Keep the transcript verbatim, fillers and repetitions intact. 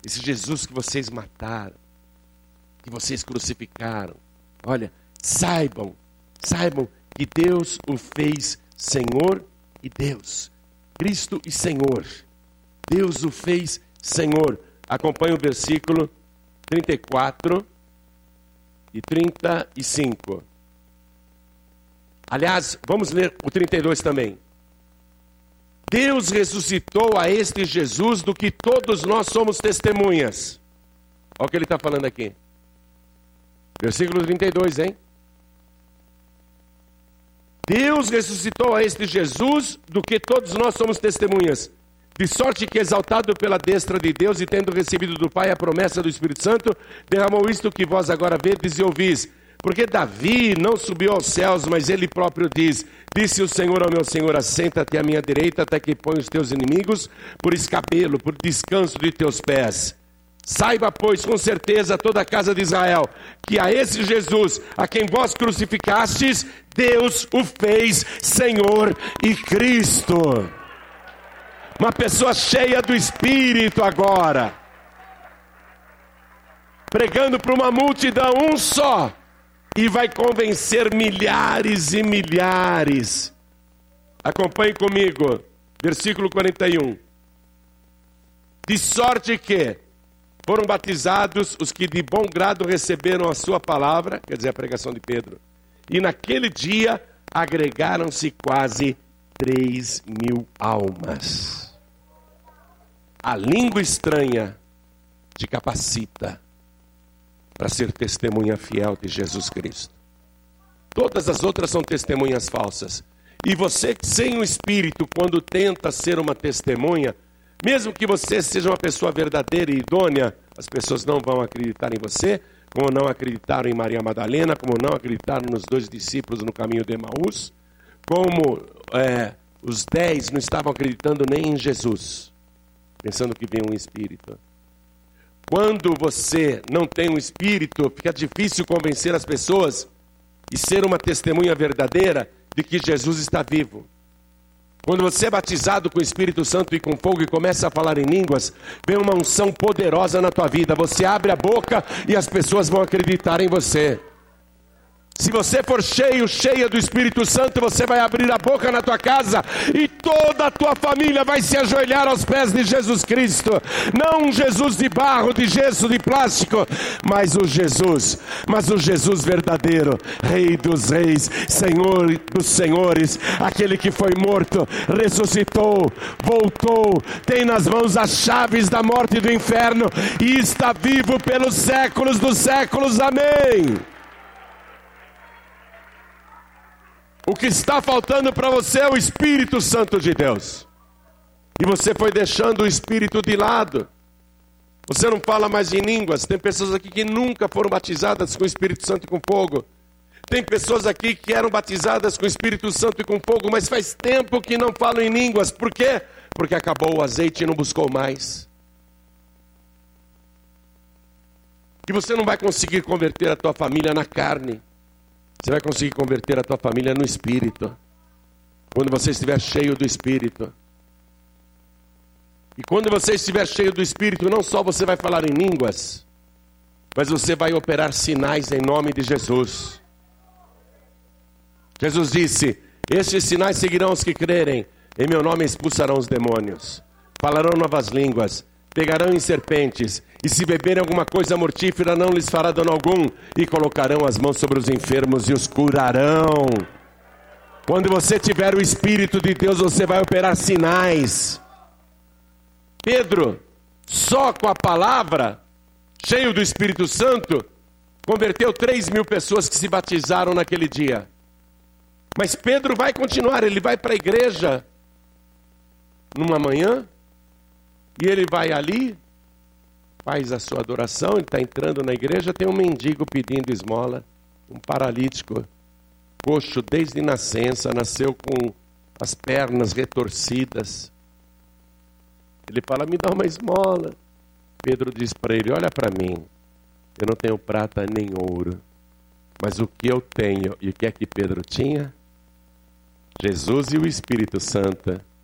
esse Jesus que vocês mataram, que vocês crucificaram, olha, saibam, saibam que Deus o fez Senhor e Deus, Cristo e Senhor. Deus o fez Senhor. Acompanhe o versículo trinta e quatro e trinta e cinco. Aliás, vamos ler o trinta e dois também. Deus ressuscitou a este Jesus do que todos nós somos testemunhas. Olha o que ele está falando aqui. Versículo trinta e dois, hein? Deus ressuscitou a este Jesus do que todos nós somos testemunhas. De sorte que, exaltado pela destra de Deus e tendo recebido do Pai a promessa do Espírito Santo, derramou isto que vós agora vedes e ouvis. Porque Davi não subiu aos céus, mas ele próprio diz: disse o Senhor ao meu Senhor, assenta-te à minha direita até que ponha os teus inimigos por escabelo, por descanso de teus pés. Saiba, pois, com certeza toda a casa de Israel, que a esse Jesus, a quem vós crucificastes, Deus o fez Senhor e Cristo. Uma pessoa cheia do Espírito agora, pregando para uma multidão, um só, e vai convencer milhares e milhares. Acompanhe comigo, versículo quarenta e um. De sorte que foram batizados os que de bom grado receberam a sua palavra, quer dizer, a pregação de Pedro, e naquele dia agregaram-se quase três mil almas. A língua estranha te capacita para ser testemunha fiel de Jesus Cristo. Todas as outras são testemunhas falsas. E você, sem o Espírito, quando tenta ser uma testemunha, mesmo que você seja uma pessoa verdadeira e idônea, as pessoas não vão acreditar em você, como não acreditaram em Maria Madalena, como não acreditaram nos dois discípulos no caminho de Emaús, como é, os dez não estavam acreditando nem em Jesus, pensando que vinha um Espírito. Quando você não tem um Espírito, fica difícil convencer as pessoas e ser uma testemunha verdadeira de que Jesus está vivo. Quando você é batizado com o Espírito Santo e com fogo e começa a falar em línguas, vem uma unção poderosa na tua vida. Você abre a boca e as pessoas vão acreditar em você. Se você for cheio, cheia do Espírito Santo, você vai abrir a boca na tua casa e toda a tua família vai se ajoelhar aos pés de Jesus Cristo. Não um Jesus de barro, de gesso, de plástico, mas o Jesus, mas o Jesus verdadeiro, Rei dos reis, Senhor dos senhores, aquele que foi morto, ressuscitou, voltou, tem nas mãos as chaves da morte e do inferno e está vivo pelos séculos dos séculos. Amém. O que está faltando para você é o Espírito Santo de Deus. E você foi deixando o Espírito de lado. Você não fala mais em línguas. Tem pessoas aqui que nunca foram batizadas com o Espírito Santo e com fogo. Tem pessoas aqui que eram batizadas com o Espírito Santo e com fogo, mas faz tempo que não falam em línguas. Por quê? Porque acabou o azeite e não buscou mais. E você não vai conseguir converter a tua família na carne. Você vai conseguir converter a tua família no Espírito, quando você estiver cheio do Espírito. E quando você estiver cheio do Espírito, não só você vai falar em línguas, mas você vai operar sinais em nome de Jesus. Jesus disse: estes sinais seguirão os que crerem, em meu nome expulsarão os demônios, falarão novas línguas, pegarão em serpentes, e se beberem alguma coisa mortífera não lhes fará dano algum, e colocarão as mãos sobre os enfermos e os curarão. Quando você tiver o Espírito de Deus, você vai operar sinais. Pedro, só com a palavra, cheio do Espírito Santo, converteu três mil pessoas que se batizaram naquele dia. Mas Pedro vai continuar, ele vai para a igreja numa manhã, e ele vai ali, faz a sua adoração, ele está entrando na igreja, tem um mendigo pedindo esmola, um paralítico, coxo desde nascença, nasceu com as pernas retorcidas. Ele fala: me dá uma esmola. Pedro diz para ele: olha para mim, eu não tenho prata nem ouro, mas o que eu tenho, e o que é que Pedro tinha? Jesus e o Espírito Santo.